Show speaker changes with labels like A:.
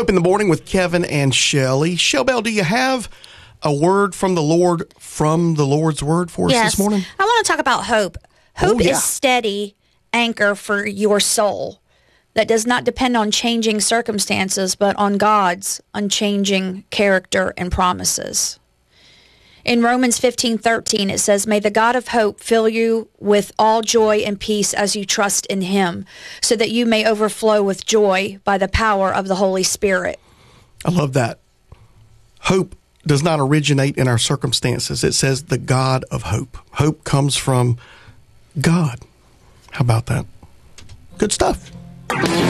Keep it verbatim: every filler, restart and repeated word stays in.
A: Hope in the Morning with Kevin and Shelley. Shellbell, do you have a word from the Lord, from the Lord's Word for us
B: yes.
A: this morning?
B: I want to talk about hope. Hope
A: Oh, yeah.
B: is steady anchor for your soul that does not depend on changing circumstances, but on God's unchanging character and promises. In Romans fifteen thirteen, it says, "May the God of hope fill you with all joy and peace as you trust in him, so that you may overflow with joy by the power of the Holy Spirit."
A: I love that. Hope does not originate in our circumstances. It says the God of hope. Hope comes from God. How about that? Good stuff.